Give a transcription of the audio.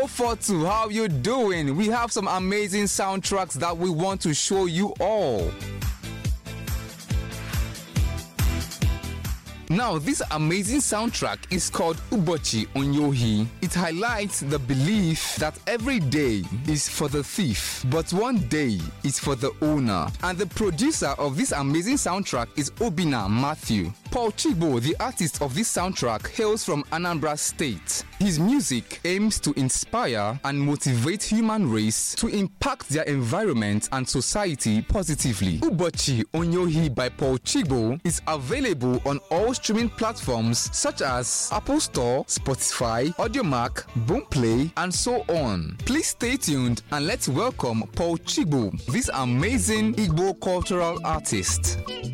042, how you doing? We have some amazing soundtracks that we want to show you all. Now, this amazing soundtrack is called Ubochi Onyohi. It highlights the belief that every day is for the thief, but one day is for the owner. And the producer of this amazing soundtrack is Obinna Matthew. Paul Chigbo, the artist of this soundtrack, hails from Anambra State. His music aims to inspire and motivate human race to impact their environment and society positively. Ubochi Onyohi by Paul Chigbo is available on all streaming platforms such as Apple Store, Spotify, Audiomack, Boomplay, and so on. Please stay tuned and let's welcome Paul Chigbo, this amazing Igbo cultural artist.